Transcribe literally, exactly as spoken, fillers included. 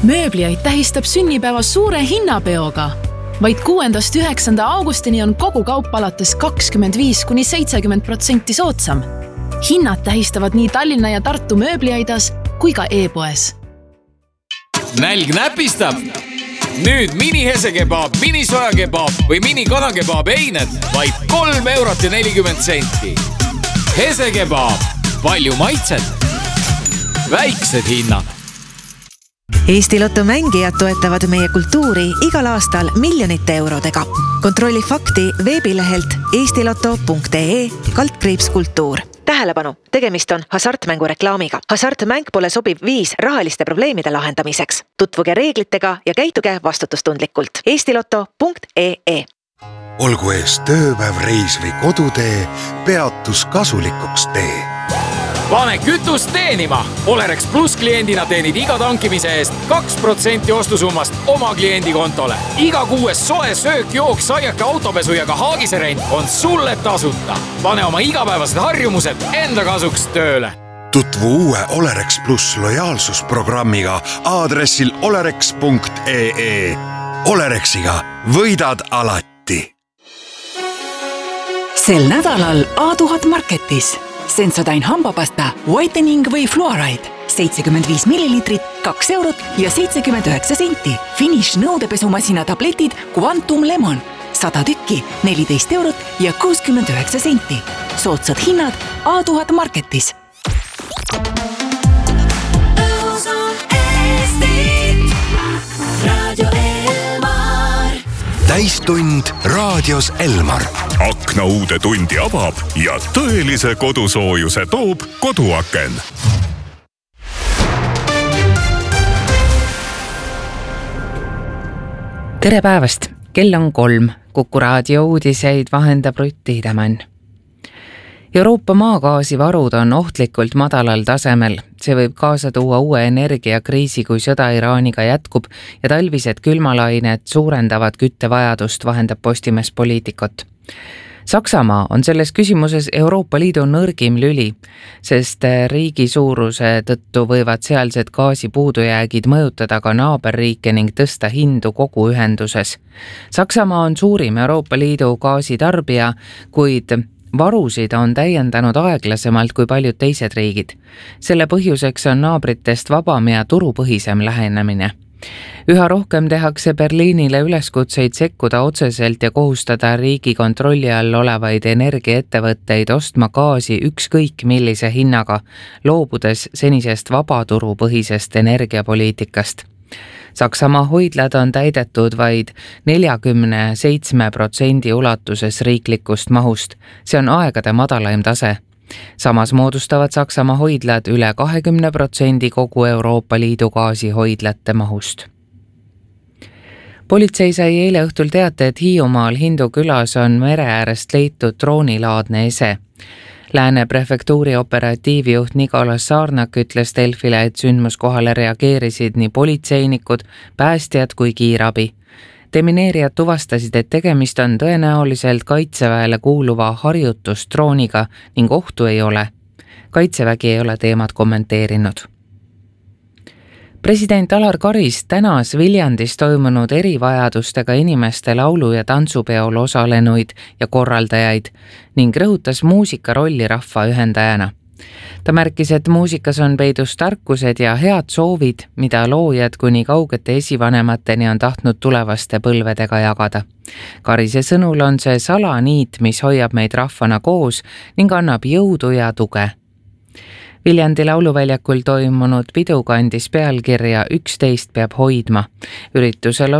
Mööbliaid tähistab sünnipäeva suure hinnapeoga. Vaid kuuendast üheksanda augustini on kogu kaup alates kakskümmend viis kuni seitsekümmend protsenti soodsam. Hinnad tähistavad nii Tallinna ja Tartu mööbliaidas kui ka e-poes. Nälg näpistab! Nüüd mini-hesekebab, mini-sojakebab või mini-kanakebab eined vaid kolm eurot ja nelikümmend senti. Hesekebab, palju maitset, väiksed hinnad. Eesti Lotto mängijad toetavad meie kultuuri igal aastal miljonite eurodega. Kontrolli fakti veebilehelt eestiloto punkt ee kaldkriips kultuur. Tähelepanu, tegemist on hasartmängu reklaamiga. Hasartmäng pole sobiv viis rahaliste probleemide lahendamiseks. Tutvuge reeglitega ja käituge vastutustundlikult. eestiloto punkt ee. Olgu ees tööpäev, reis või kodutee, peatus kasulikuks tee. Pane kütust teenima! Olerex Plus kliendina teenid iga tankimise eest kaks protsenti ostusummast oma kliendi kontole. Iga kuues soe söök, jook, saiake, autopesu ja ka haagiserent on sulle tasuta. Pane oma igapäevased harjumused enda kasuks tööle. Tutvu uue Olerex Plus lojaalsusprogrammiga aadressil olerex punkt ee. Olerexiga võidad alati. Sel nädalal A tuhat Marketis. Sensodyne hambapasta, whitening või fluoride. seitsekümmend viis milliliitrit, kaks eurot ja seitsekümmend üheksa senti. Finish nõudepesumasina tabletid Quantum Lemon. sada tükki, neliteist eurot ja kuuskümmend üheksa senti. Soodsad hinnad A tuhat Marketis. Täistund raadios Elmar. Akna uude tundi avab ja tõelise kodusoojuse toob koduaken. Tere päevast! Kell on kolm. Kuku raadio uudiseid vahendab Rutt Tiidemann. Euroopa maagaasivarud on ohtlikult madalal tasemel. See võib kaasa tuua uue energiakriisi, kui sõda Iraaniga jätkub ja talvised külmalained suurendavad küttevajadust, vahendab Postimees Poliitikot. Saksamaa on selles küsimuses Euroopa Liidu nõrgim lüli, sest riigi suuruse tõttu võivad sealsed gaasipuudujäägid mõjutada ka naaberriike ning tõsta hindu kogu ühenduses. Saksamaa on suurim Euroopa Liidu gaasitarbija, kuid varusid on täiendanud aeglasemalt kui paljud teised riigid. Selle põhjuseks on naabritest vabam ja turupõhisem lähenemine. Üha rohkem tehakse Berliinile üleskutseid sekkuda otseselt ja kohustada riigi kontrolli all olevaid energiaettevõtteid ostma gaasi ükskõik millise hinnaga, loobudes senisest vabaturupõhisest energiapoliitikast. Saksamaa hoidlad on täidetud vaid neljakümne seitsme protsendi ulatuses riiklikust mahust. See on aegade madalaim tase. Samas moodustavad Saksamaa hoidlad üle kahekümne protsendi kogu Euroopa Liidu gaasihoidlate mahust. Politsei sai eile õhtul teate, et Hiiumaal Hindu külas on mere äärest leitud droonilaadne ese. Lääne prefektuuri operatiivjuht Nikolas Saarnak ütles Delfile, et sündmuskohale reageerisid nii politseinikud, päästjad kui kiirabi. Demineerijad tuvastasid, et tegemist on tõenäoliselt kaitseväele kuuluva harjutusdrooniga ning ohtu ei ole. Kaitsevägi ei ole teemat kommenteerinud. President Alar Karis tänas Viljandis toimunud erivajadustega inimeste laulu- ja tantsupeol osalenuid ja korraldajaid ning rõhutas muusika rolli rahva ühendajana. Ta märkis, et muusikas on peidus tarkused ja head soovid, mida loojad kuni kaugete esivanemateni on tahtnud tulevaste põlvedega jagada. Karise sõnul on see salaniit, mis hoiab meid rahvana koos ning annab jõudu ja tuge. Viljandi lauluväljakul toimunud pidu kandis pealkirja üksteist peab hoidma. Üritusel